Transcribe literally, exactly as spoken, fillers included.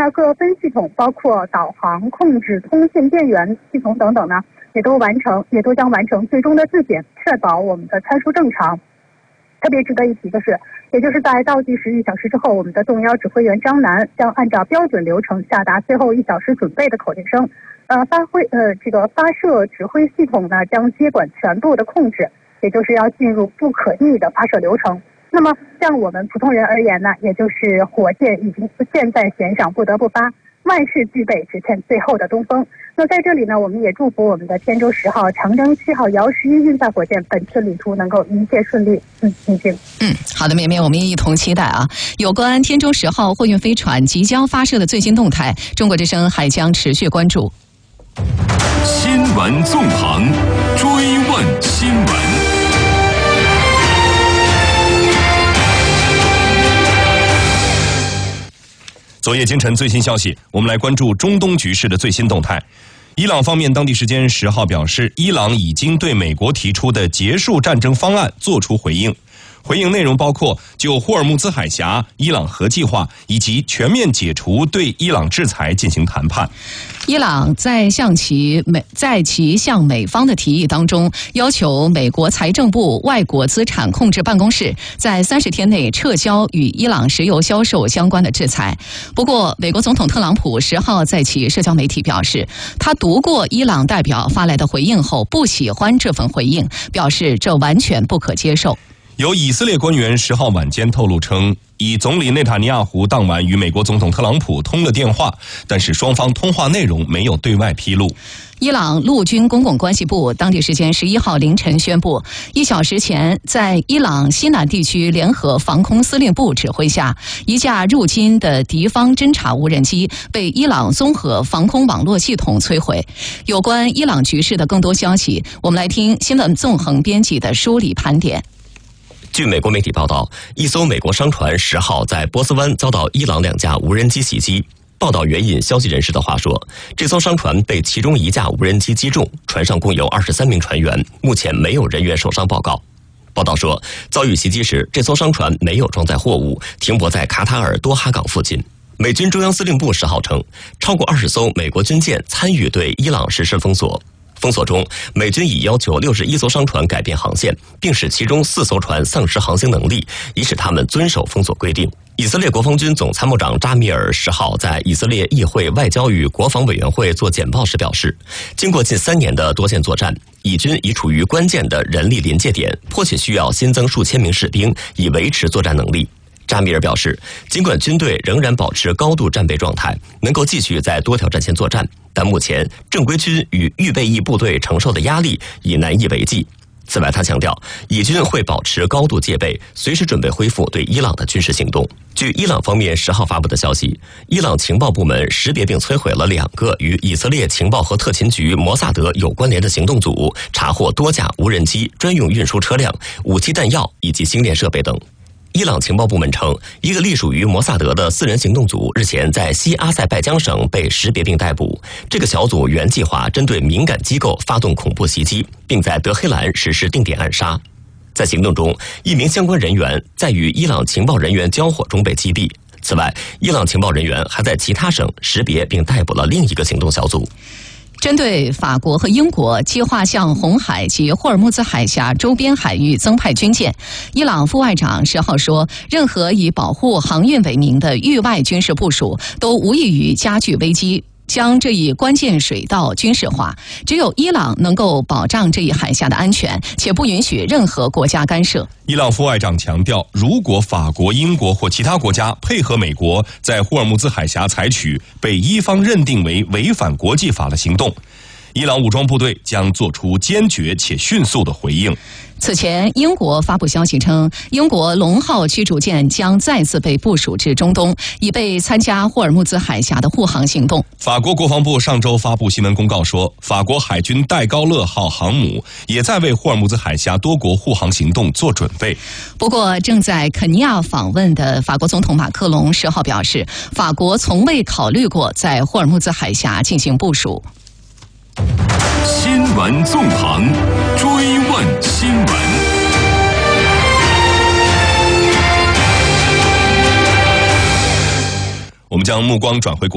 的各分系统，包括导航、控制、通信、电源系统等等呢，也都完成，也都将完成最终的自检，确保我们的参数正常。特别值得一提的是，也就是在倒计时一小时之后，我们的动幺指挥员张楠将按照标准流程下达最后一小时准备的口令声，呃，发挥呃这个发射指挥系统呢将接管全部的控制，也就是要进入不可逆的发射流程。那么，像我们普通人而言呢，也就是火箭已经箭在弦上，不得不发。万事俱备，只欠最后的东风。那在这里呢，我们也祝福我们的天舟十号、长征七号、遥十一运载火箭本次旅途能够一切顺利。嗯，静静。 嗯，好的，绵绵，我们也一同期待啊。有关天舟十号货运飞船即将发射的最新动态，中国之声还将持续关注。 新闻纵横，追问新闻。昨夜今晨最新消息，我们来关注中东局势的最新动态。伊朗方面当地时间十号表示，伊朗已经对美国提出的结束战争方案作出回应。回应内容包括就霍尔木兹海峡、伊朗核计划以及全面解除对伊朗制裁进行谈判。 伊朗在向其美在其向美方的提议当中，要求美国财政部外国资产控制办公室在三十天内撤销与伊朗石油销售相关的制裁。不过，美国总统特朗普十号在其社交媒体表示，他读过伊朗代表发来的回应后，不喜欢这份回应，表示这完全不可接受。 有以色列官员十号晚间透露称，以总理内塔尼亚胡当晚与美国总统特朗普通了电话，但是双方通话内容没有对外披露。 伊朗陆军公共关系部当地时间十一号凌晨宣布，一小时前在伊朗西南地区联合防空司令部指挥下，一架入侵的敌方侦察无人机被伊朗综合防空网络系统摧毁。有关伊朗局势的更多消息，我们来听新闻纵横编辑的梳理盘点。 据美国媒体报道，一艘美国商船十号在波斯湾遭到伊朗两架无人机袭击。报道援引消息人士的话说，这艘商船被其中一架无人机击中，船上共有二十三名船员，目前没有人员受伤报告。报道说，遭遇袭击时，这艘商船没有装载货物，停泊在卡塔尔多哈港附近。美军中央司令部十号称，超过二十艘美国军舰参与对伊朗实施封锁。封锁中，美军已要求六十一艘商船改变航线，并使其中四艘船丧失航行能力，以使他们遵守封锁规定。以色列国防军总参谋长扎米尔十号在以色列议会外交与国防委员会做简报时表示，经过近三年的多线作战，以军已处于关键的人力临界点，迫切需要新增数千名士兵以维持作战能力。扎米尔表示，尽管军队仍然保持高度战备状态，能够继续在多条战线作战，但目前正规军与预备役部队承受的压力已难以为继。此外，他强调，以军会保持高度戒备，随时准备恢复对伊朗的军事行动。据伊朗方面十号发布的消息，伊朗情报部门识别并摧毁了两个与以色列情报和特勤局摩萨德有关联的行动组，查获多架无人机、专用运输车辆、武器弹药以及星链设备等。伊朗情报部门称，一个隶属于摩萨德的四人行动组日前在西阿塞拜疆省被识别并逮捕。这个小组原计划针对敏感机构发动恐怖袭击，并在德黑兰实施定点暗杀。在行动中，一名相关人员在与伊朗情报人员交火中被击毙。此外，伊朗情报人员还在其他省识别并逮捕了另一个行动小组。 针对法国和英国计划向红海及霍尔木兹海峡周边海域增派军舰，伊朗副外长十号说，任何以保护航运为名的域外军事部署都无异于加剧危机，将这一关键水道军事化。只有伊朗能够保障这一海峡的安全，且不允许任何国家干涉。 伊朗副外长强调，如果法国、英国或其他国家配合美国在霍尔木兹海峡采取被伊方认定为违反国际法的行动，伊朗武装部队将做出坚决且迅速的回应。 此前，英国发布消息称，英国龙号驱逐舰将再次被部署至中东，以备参加霍尔木兹海峡的护航行动。 法国国防部上周发布新闻公告说，法国海军戴高乐号航母也在为霍尔木兹海峡多国护航行动做准备。 不过，正在肯尼亚访问的法国总统马克龙十号表示，法国从未考虑过在霍尔木兹海峡进行部署。 新闻纵横，追问新闻。我们将目光转回国